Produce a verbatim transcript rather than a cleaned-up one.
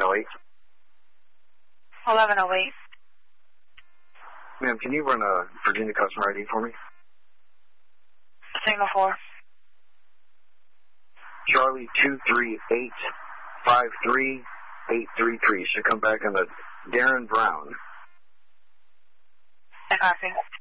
oh eight. eleven oh eight. Ma'am, can you run a Virginia customer I D for me? Signal four. Charlie two three eight five three eight three three. Should come back on the Darren Brown. I copy.